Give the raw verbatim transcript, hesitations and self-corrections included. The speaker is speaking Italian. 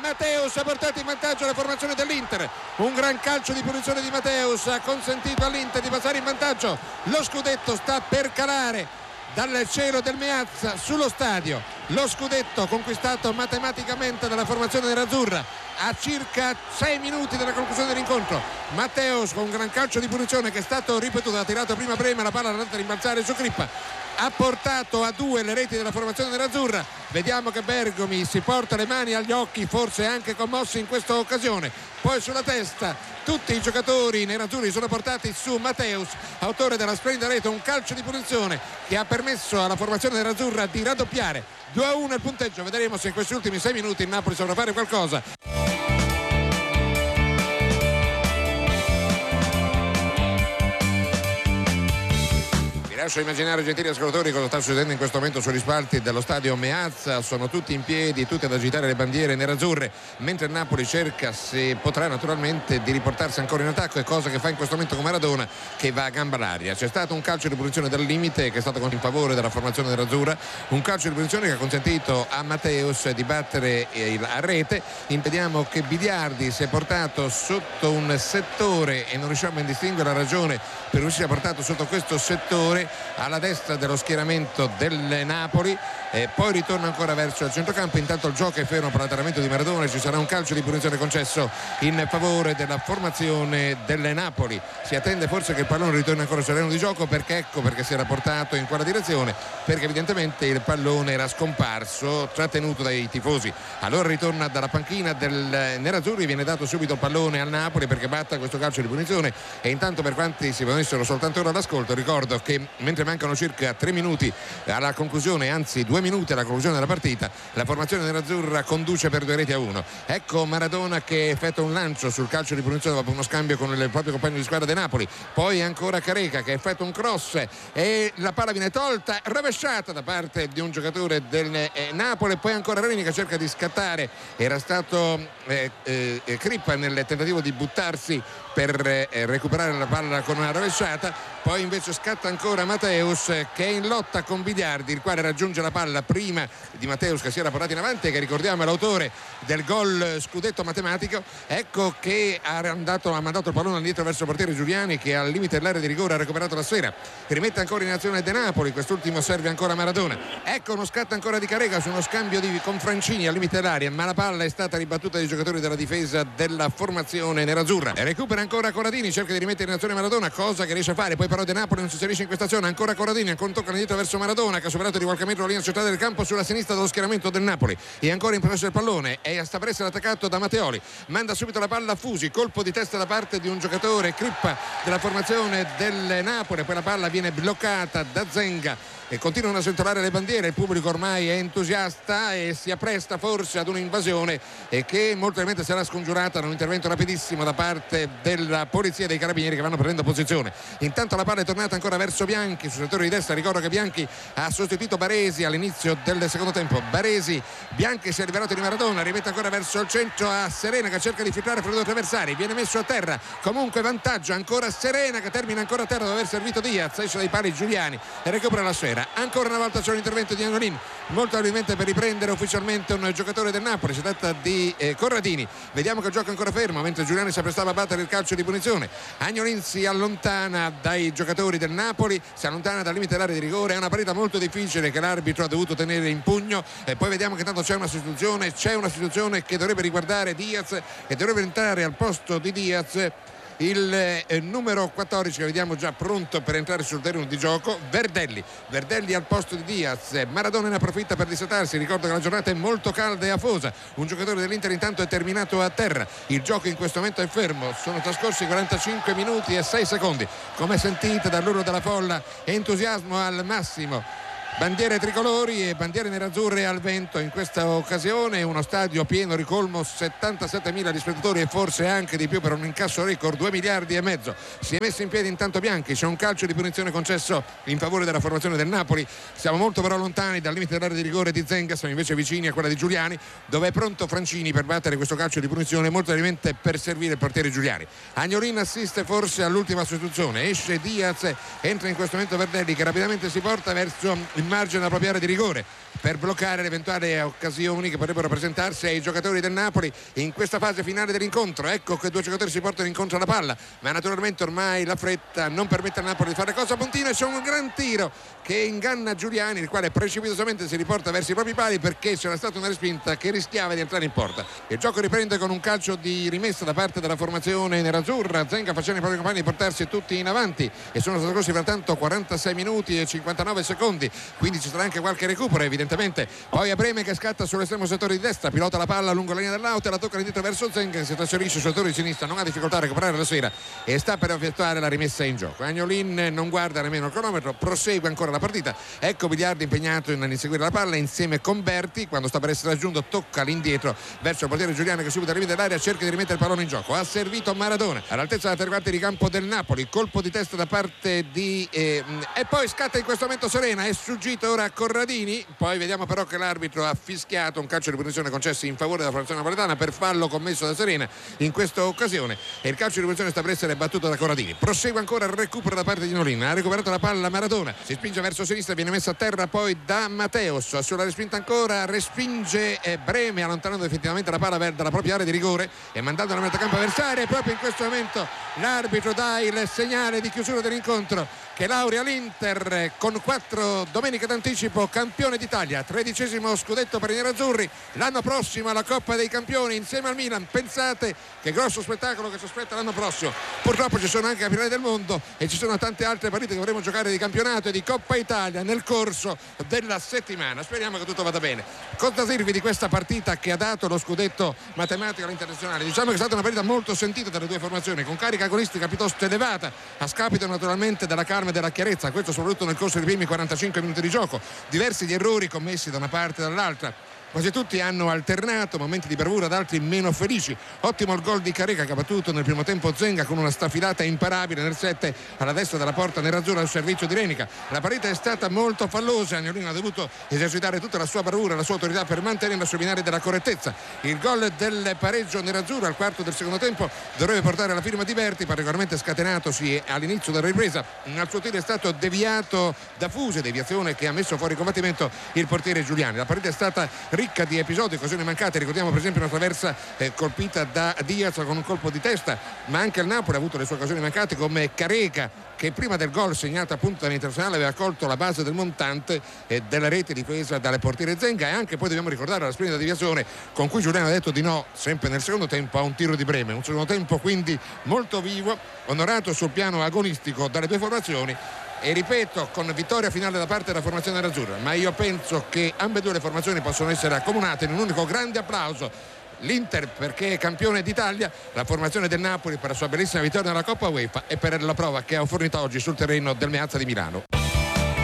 Matteus ha portato in vantaggio la formazione dell'Inter. Un gran calcio di punizione di Matteus ha consentito all'Inter di passare in vantaggio. Lo scudetto sta per calare dal cielo del Meazza sullo stadio. Lo scudetto conquistato matematicamente dalla formazione nerazzurra a circa sei minuti dalla conclusione dell'incontro. Matteus con un gran calcio di punizione che è stato ripetuto, ha tirato prima prima, la palla è andata a rimbalzare su Crippa, ha portato a due le reti della formazione nerazzurra. Vediamo che Bergomi si porta le mani agli occhi, forse anche commossi in questa occasione, poi sulla testa. Tutti i giocatori nerazzurri sono portati su Matteus, autore della splendida rete, un calcio di punizione che ha permesso alla formazione nerazzurra di raddoppiare. Due a uno il punteggio, vedremo se in questi ultimi sei minuti il Napoli saprà fare qualcosa. Lascio immaginare, gentili ascoltatori, cosa sta succedendo in questo momento sugli spalti dello stadio Meazza. Sono tutti in piedi, tutti ad agitare le bandiere nerazzurre, mentre il Napoli cerca, se potrà naturalmente, di riportarsi ancora in attacco, è cosa che fa in questo momento con Maradona, che va a gamba all'aria. C'è stato un calcio di punizione dal limite che è stato in favore della formazione nerazzurra, un calcio di punizione che ha consentito a Matteus di battere a rete. Impediamo che Biliardi si è portato sotto un settore e non riusciamo a distinguere la ragione per cui si è portato sotto questo settore alla destra dello schieramento del Napoli, e poi ritorna ancora verso il centrocampo. Intanto il gioco è fermo per l'allenamento di Maradona, ci sarà un calcio di punizione concesso in favore della formazione del Napoli. Si attende forse che il pallone ritorni ancora sul terreno di gioco, perché ecco perché si era portato in quella direzione, perché evidentemente il pallone era scomparso, trattenuto dai tifosi. Allora ritorna dalla panchina del nerazzurri, viene dato subito il pallone al Napoli perché batta questo calcio di punizione. E intanto, per quanti si venissero soltanto ora all'ascolto, ricordo che mentre mancano circa tre minuti alla conclusione, anzi due minuti alla conclusione della partita, la formazione nerazzurra conduce per due reti a uno. Ecco Maradona che effettua un lancio sul calcio di punizione dopo uno scambio con il proprio compagno di squadra del Napoli. Poi ancora Careca che effettua un cross e la palla viene tolta, rovesciata da parte di un giocatore del eh, Napoli. Poi ancora Reni che cerca di scattare, era stato eh, eh, Crippa nel tentativo di buttarsi per eh, recuperare la palla con una rovesciata. Poi invece scatta ancora Matteus che è in lotta con Biliardi, il quale raggiunge la palla prima di Matteus che si era portato in avanti e che, ricordiamo, è l'autore del gol scudetto matematico. Ecco che ha, andato, ha mandato il pallone indietro verso il portiere Giuliani, che al limite dell'area di rigore ha recuperato la sfera, rimette ancora in azione De Napoli, quest'ultimo serve ancora Maradona. Ecco uno scatto ancora di Carega su uno scambio di, con Francini al limite dell'area, ma la palla è stata ribattuta dai giocatori della difesa della formazione nerazzurra. E recupera ancora Corradini, cerca di rimettere in azione Maradona, cosa che riesce a fare. Poi però De Napoli non si inserisce in questa azione, ancora Corradini, ancora tocca indietro verso Maradona che ha superato di qualche metro la linea centrale del campo sulla sinistra dello schieramento del Napoli, e ancora in possesso del pallone e sta per essere attaccato da Matteoli, manda subito la palla a Fusi, colpo di testa da parte di un giocatore Crippa della formazione del Napoli, poi la palla viene bloccata da Zenga e continuano a sventolare le bandiere. Il pubblico ormai è entusiasta e si appresta forse ad un'invasione e che molto probabilmente sarà scongiurata da un intervento rapidissimo da parte della polizia e dei carabinieri che vanno prendendo posizione. Intanto la palla è tornata ancora verso Bianchi sul settore di destra. Ricordo che Bianchi ha sostituito Baresi all'inizio del secondo tempo. Baresi, Bianchi si è liberato di Maradona, rimette ancora verso il centro a Serena che cerca di filtrare fra i due avversari, viene messo a terra, comunque vantaggio ancora Serena che termina ancora a terra dopo aver servito Diaz, esce dai pali Giuliani e recupera la sfera. Ancora una volta c'è un intervento di Agnolin, molto probabilmente per riprendere ufficialmente un giocatore del Napoli, si tratta di eh, Corradini. Vediamo che il gioco è ancora fermo mentre Giuliani si apprestava a battere il calcio di punizione. Agnolin si allontana dai giocatori del Napoli, si allontana dal limite dell'area di rigore, è una partita molto difficile che l'arbitro ha dovuto tenere in pugno. E poi vediamo che tanto c'è una sostituzione, c'è una sostituzione che dovrebbe riguardare Diaz e dovrebbe entrare al posto di Diaz il eh, numero quattordici che vediamo già pronto per entrare sul terreno di gioco, Verdelli. Verdelli al posto di Diaz. Maradona ne approfitta per dissatarsi. Ricordo che la giornata è molto calda e afosa. Un giocatore dell'Inter intanto è terminato a terra. Il gioco in questo momento è fermo. Sono trascorsi quarantacinque minuti e sei secondi. Come sentite dall'urlo della folla, entusiasmo al massimo. Bandiere tricolori e bandiere nerazzurre al vento in questa occasione, uno stadio pieno, ricolmo, settantasettemila spettatori e forse anche di più per un incasso record, due miliardi e mezzo. Si è messo in piedi intanto Bianchi, c'è un calcio di punizione concesso in favore della formazione del Napoli. Siamo molto però lontani dal limite dell'area di rigore di Zenga, siamo invece vicini a quella di Giuliani, dove è pronto Francini per battere questo calcio di punizione, molto probabilmente per servire il portiere Giuliani. Agnolin assiste forse all'ultima sostituzione, esce Diaz, entra in questo momento Verdelli che rapidamente si porta verso il margine della propria area di rigore. per bloccare le eventuali occasioni che potrebbero presentarsi ai giocatori del Napoli in questa fase finale dell'incontro. Ecco che due giocatori si portano incontro alla palla, ma naturalmente ormai la fretta non permette al Napoli di fare cosa puntina, e c'è un gran tiro che inganna Giuliani, il quale precipitosamente si riporta verso i propri pali perché c'era stata una respinta che rischiava di entrare in porta. Il gioco riprende con un calcio di rimessa da parte della formazione nerazzurra. Zenga facendo i propri compagni portarsi tutti in avanti, e sono trascorsi frattanto quarantasei minuti e cinquantanove secondi, quindi ci sarà anche qualche recupero evidentemente. Poi a Breme che scatta sull'estremo settore di destra, pilota la palla lungo la linea dell'auto e la tocca indietro verso Zenga, che si trasferisce sul settore di sinistra, non ha difficoltà a recuperare la sfera e sta per effettuare la rimessa in gioco. Agnolin non guarda nemmeno il cronometro, prosegue ancora la partita. Ecco Biliardi impegnato in inseguire la palla insieme con Berti, quando sta per essere raggiunto tocca l'indietro verso il portiere Giuliano, che subito al limite dell'area cerca di rimettere il pallone in gioco. Ha servito Maradona all'altezza della tre quarti di campo del Napoli, colpo di testa da parte di eh, e poi scatta in questo momento Serena, è sfuggito ora Corradini. Poi vediamo però che l'arbitro ha fischiato un calcio di punizione concesso in favore della formazione napoletana per fallo commesso da Serena in questa occasione, e il calcio di punizione sta per essere battuto da Corradini. Prosegue ancora il recupero da parte di Nolin, ha recuperato la palla Maradona, si spinge verso sinistra, viene messa a terra poi da Matteos, sulla respinta ancora respinge eh, Breme, allontanando effettivamente la palla dalla propria area di rigore e mandando la metà campo avversaria, e proprio in questo momento l'arbitro dà il segnale di chiusura dell'incontro che laurea l'Inter con quattro domeniche d'anticipo, campione d'Italia, tredicesimo scudetto per i nerazzurri, l'anno prossimo alla Coppa dei Campioni insieme al Milan. Pensate che grosso spettacolo che ci aspetta l'anno prossimo. Purtroppo ci sono anche campionati del mondo e ci sono tante altre partite che dovremo giocare di campionato e di Coppa Italia nel corso della settimana. Speriamo che tutto vada bene. Cosa dirvi di questa partita che ha dato lo scudetto matematico all'internazionale? Diciamo che è stata una partita molto sentita dalle due formazioni, con carica agonistica piuttosto elevata, a scapito naturalmente della calma e della chiarezza, questo soprattutto nel corso dei primi quarantacinque minuti di gioco. Diversi gli errori commessi da una parte e dall'altra, quasi tutti hanno alternato momenti di bravura ad altri meno felici. Ottimo il gol di Careca che ha battuto nel primo tempo Zenga con una staffilata imparabile nel sette alla destra della porta nerazzurra al servizio di Renica. La partita è stata molto fallosa, Agnolino ha dovuto esercitare tutta la sua bravura e la sua autorità per mantenere sui binari della correttezza. Il gol del pareggio nerazzurro al quarto del secondo tempo dovrebbe portare alla firma di Berti, particolarmente scatenatosi all'inizio della ripresa. Al suo tiro è stato deviato da Fuse, deviazione che ha messo fuori combattimento il portiere Giuliani. La partita è stata ricca di episodi, occasioni mancate. Ricordiamo per esempio una traversa eh, colpita da Diaz con un colpo di testa, ma anche il Napoli ha avuto le sue occasioni mancate, come Careca che prima del gol segnato appunto dall'internazionale aveva colto la base del montante eh, della rete difesa dalle portiere Zenga, e anche poi dobbiamo ricordare la splendida deviazione con cui Giuliano ha detto di no sempre nel secondo tempo a un tiro di Breme. Un secondo tempo quindi molto vivo, onorato sul piano agonistico dalle due formazioni, e ripeto, con vittoria finale da parte della formazione nerazzurra. Ma io penso che ambedue le formazioni possono essere accomunate in un unico grande applauso: l'Inter perché è campione d'Italia, la formazione del Napoli per la sua bellissima vittoria nella Coppa UEFA e per la prova che ha fornito oggi sul terreno del Meazza di Milano.